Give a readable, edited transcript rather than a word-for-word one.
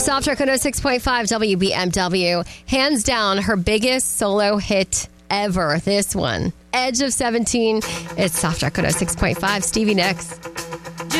Soft Rock 106.5 WBMW. Hands down, her biggest solo hit ever. This one. Edge of 17. It's Soft Rock 106.5. Stevie next.